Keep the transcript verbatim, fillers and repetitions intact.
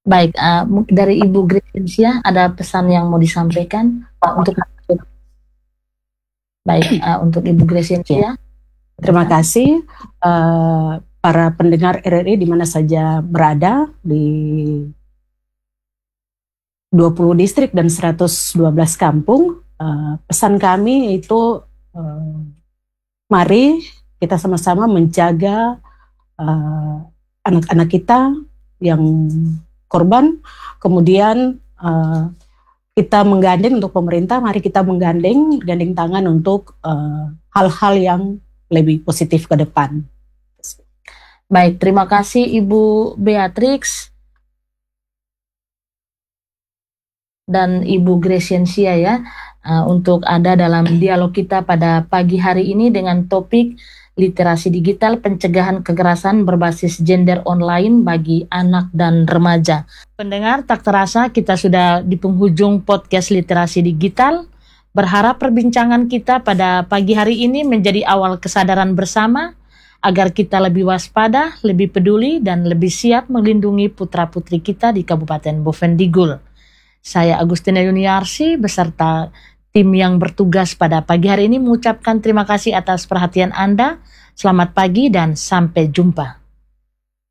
Baik, uh, dari Ibu Gresensia ada pesan yang mau disampaikan uh, untuk baik uh, untuk Ibu Gresensia. Terima kasih uh, para pendengar R R I di mana saja berada di dua puluh distrik dan seratus dua belas kampung. Uh, pesan kami itu uh, mari kita sama-sama menjaga uh, anak-anak kita yang korban, kemudian uh, kita menggandeng untuk pemerintah, mari kita menggandeng gandeng tangan untuk uh, hal-hal yang lebih positif ke depan. Baik, terima kasih Ibu Beatrix dan Ibu Gresensia ya uh, untuk ada dalam dialog kita pada pagi hari ini dengan topik literasi digital pencegahan kekerasan berbasis gender online bagi anak dan remaja. Pendengar, tak terasa kita sudah di penghujung podcast literasi digital. Berharap perbincangan kita pada pagi hari ini menjadi awal kesadaran bersama agar kita lebih waspada, lebih peduli, dan lebih siap melindungi putra-putri kita di Kabupaten Bovendigul. Saya Agustina Yuniarsi beserta tim yang bertugas pada pagi hari ini mengucapkan terima kasih atas perhatian Anda. Selamat pagi dan sampai jumpa.